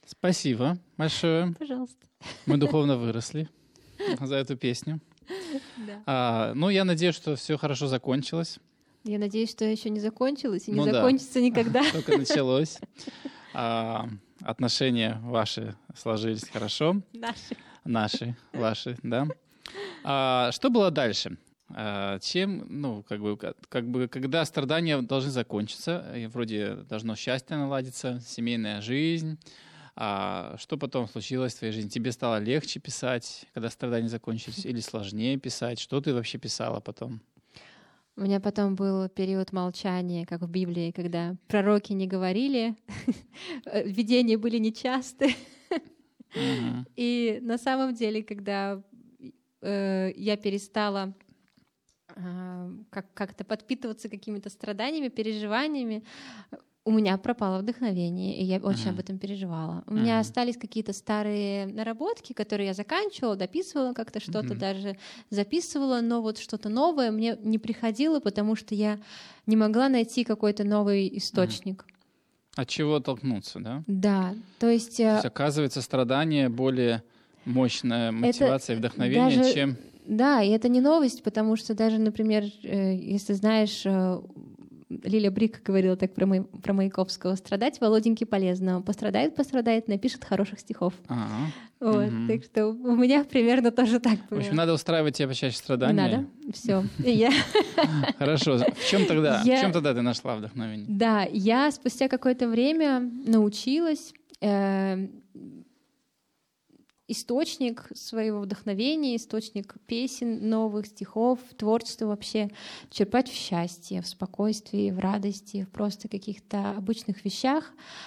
Спасибо большое. Пожалуйста. Мы духовно выросли за эту песню. Да. Я надеюсь, что все хорошо закончилось. Я надеюсь, что еще не закончилось и не Да. закончится никогда. Только началось. Отношения ваши сложились хорошо. Наши, ваши, да. Что было дальше? Когда страдания должны закончиться, и вроде должно счастье наладиться, семейная жизнь. Что потом случилось в твоей жизни? Тебе стало легче писать, когда страдания закончились, или сложнее писать? Что ты вообще писала потом? У меня потом был период молчания, как в Библии, когда пророки не говорили, видения были нечасты. И на самом деле, когда я перестала как-то подпитываться какими-то страданиями, переживаниями, у меня пропало вдохновение, и я очень об этом переживала. У меня остались какие-то старые наработки, которые я заканчивала, дописывала как-то что-то, даже записывала, но вот что-то новое мне не приходило, потому что я не могла найти какой-то новый источник. От чего оттолкнуться, да? Да, то есть оказывается, страдание более мощная мотивация и вдохновение, даже, чем... Да, и это не новость, потому что даже, например, если знаешь, Лиля Брик говорила так про Маяковского: страдать Володеньке полезно. Пострадает, напишет хороших стихов. Вот, так что у меня примерно тоже так было. В общем, надо устраивать тебе почаще страдания. Не надо, все. Хорошо. В чем тогда ты нашла вдохновение? Да, я спустя какое-то время научилась источник своего вдохновения, источник песен, новых стихов, творчества вообще черпать в счастье, в спокойствии, в радости, в просто каких-то обычных вещах.